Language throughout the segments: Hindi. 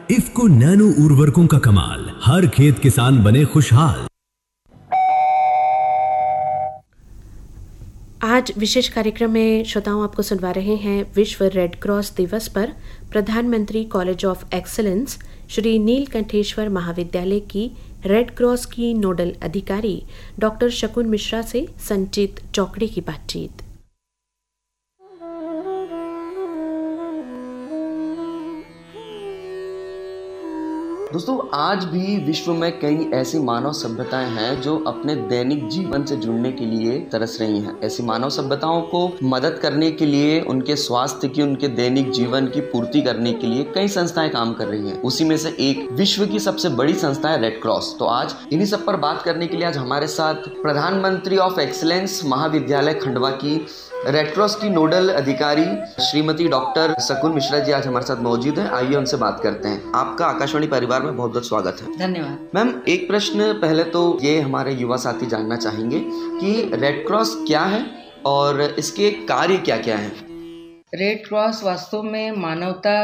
इफ्को नैनो उर्वरकों का कमाल, हर खेत किसान बने खुशहाल। आज विशेष कार्यक्रम में श्रोताओं आपको सुनवा रहे हैं विश्व रेड क्रॉस दिवस पर प्रधानमंत्री college of excellence Shri Neelkantheshwar महाविद्यालय की रेड क्रॉस की नोडल अधिकारी डॉक्टर शकुन मिश्रा से संचित चौकड़ी की बातचीत। दोस्तों, आज भी विश्व में कई ऐसी मानव सभ्यताएं हैं जो अपने दैनिक जीवन से जुड़ने के लिए तरस रही हैं। ऐसी मानव सभ्यताओं को मदद करने के लिए, उनके स्वास्थ्य की, उनके दैनिक जीवन की पूर्ति करने के लिए कई संस्थाएं काम कर रही हैं। उसी में से एक विश्व की सबसे बड़ी संस्था है रेड क्रॉस। तो आज इन्हीं सब पर बात करने के लिए आज हमारे साथ प्रधानमंत्री ऑफ एक्सीलेंस महाविद्यालय खंडवा की रेड क्रॉस की नोडल अधिकारी श्रीमती डॉक्टर शकुन मिश्रा जी आज हमारे साथ मौजूद हैं। आइए उनसे बात करते हैं। आपका आकाशवाणी परिवार में बहुत बहुत स्वागत है। धन्यवाद। मैम, एक प्रश्न पहले तो ये हमारे युवा साथी जानना चाहेंगे कि रेड क्रॉस क्या है और इसके कार्य क्या क्या हैं? रेड क्रॉस वास्तव में मानवता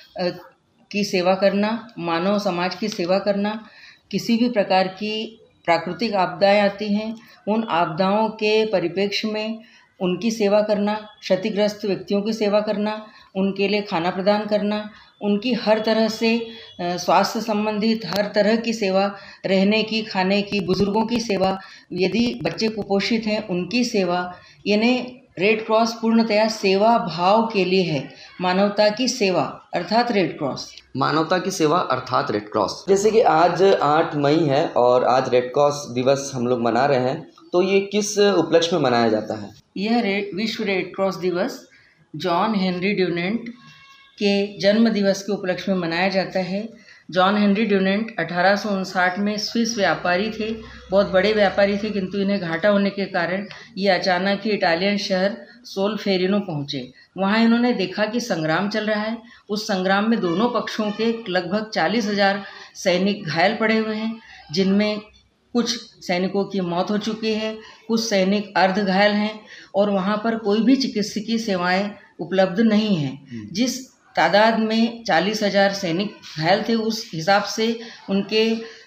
की सेवा करना, मानव समाज की सेवा करना, किसी भी प्रकार की प्राकृतिक आपदाएं आती हैं, उन आपदाओं के परिप्रेक्ष्य में उनकी सेवा करना, क्षतिग्रस्त व्यक्तियों की सेवा करना, उनके लिए खाना प्रदान करना, उनकी हर तरह से स्वास्थ्य संबंधित हर तरह की सेवा, रहने की, खाने की, बुजुर्गों की सेवा, यदि बच्चे कुपोषित हैं उनकी सेवा, यानी रेड क्रॉस पूर्णतया सेवा भाव के लिए है। मानवता की सेवा अर्थात रेड क्रॉस। मानवता की सेवा अर्थात रेड क्रॉस। जैसे कि आज 8 मई है और आज रेड क्रॉस दिवस हम लोग मना रहे हैं, तो ये किस उपलक्ष्य में मनाया जाता है? यह विश्व रेड क्रॉस दिवस जॉन हेनरी ड्यूनेंट के जन्म दिवस के उपलक्ष्य में मनाया जाता है। जॉन हेनरी ड्यूनेंट 1859 में स्विस व्यापारी थे, बहुत बड़े व्यापारी थे, किंतु इन्हें घाटा होने के कारण ये अचानक ही इटालियन शहर सोल्फेरिनो पहुँचे। वहाँ इन्होंने देखा कि संग्राम चल रहा है। उस संग्राम में दोनों पक्षों के लगभग 40,000 सैनिक घायल पड़े हुए हैं, जिनमें कुछ सैनिकों की मौत हो चुकी है, कुछ सैनिक अर्ध घायल हैं और वहाँ पर कोई भी चिकित्सकीय सेवाएं उपलब्ध नहीं हैं। जिस तादाद में 40,000 सैनिक घायल थे, उस हिसाब से उनके